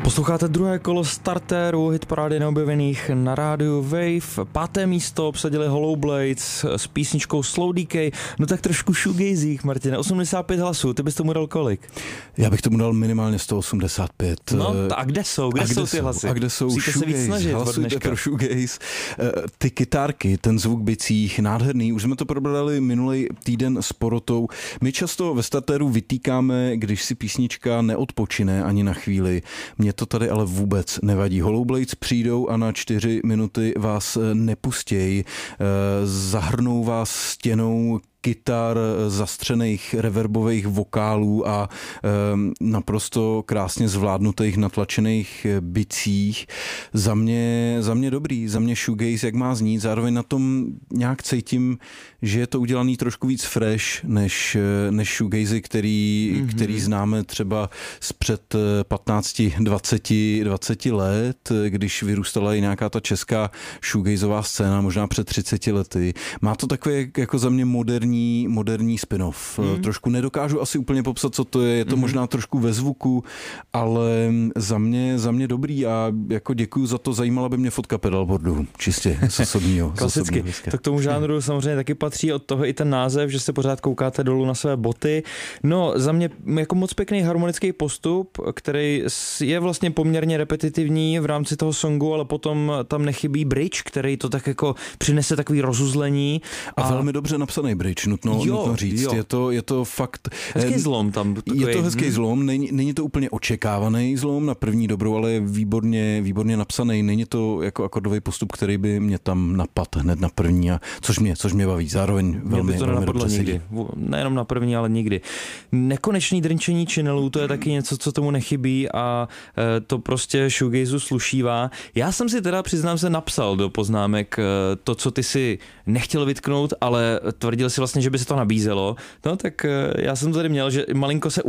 Posloucháte druhé kolo startéru hitparády neobjevených na rádiu Wave. 5. místo obsadili Hollow Blades s písničkou Slow Decay. No tak trošku shoegazích, Martine. 85 hlasů, ty bys tomu dal kolik? Já bych tomu dal minimálně 185. No a kde jsou? Kde jsou ty hlasy? A kde jsou musíte se víc snažit od hlasujte dneška. pro shoegaze. Ty kytárky, ten zvuk bicích, nádherný. Už jsme to probrali minulý týden s porotou. My často ve startéru vytýkáme, když si písnička neodpočine ani na chvíli. Mně to tady ale vůbec nevadí. Hollow Blades přijdou a na 4 minuty vás nepustějí. Zahrnou vás stěnou kytar, zastřených reverbových vokálů a naprosto krásně zvládnutých natlačených bicích. Za mě dobrý, za mě shoegaze, jak má znít. Zároveň na tom nějak cítím, že je to udělaný trošku víc fresh než shoegazy, který známe třeba zpřed 15, 20 let, když vyrůstala i nějaká ta česká shoegazová scéna, možná před 30 lety. Má to takové jako za mě moderní spin-off. Trošku nedokážu asi úplně popsat, co to je to možná trošku ve zvuku, ale za mě dobrý a jako děkuju za to, zajímala by mě fotka pedalboardu, čistě z osobního. Klasicky. Tak k tomu žánru samozřejmě taky patří od toho i ten název, že se pořád koukáte dolů na své boty. No, za mě jako moc pěkný harmonický postup, který je vlastně poměrně repetitivní v rámci toho songu, ale potom tam nechybí bridge, který to tak jako přinese takový rozuzlení. A velmi dobře napsaný bridge, nutno říct. Jo. Je to fakt... Hezký zlom tam. Takový, je to hezký zlom, není to úplně očekávaný zlom na první dobrou, ale je výborně napsaný. Není to jako akordový postup, který by mě tam napadl hned na první, a což mě baví. Zároveň velmi dobře nikdy. Nejenom na první, ale nikdy. Nekonečný drnčení činelů, to je taky něco, co tomu nechybí a to prostě shoegazu slušívá. Já jsem si teda, přiznám se, napsal do poznámek to, co ty si nechtěl vytknout, ale tvrdil si vlastně, že by se to nabízelo. No tak já jsem tady měl, že malinko se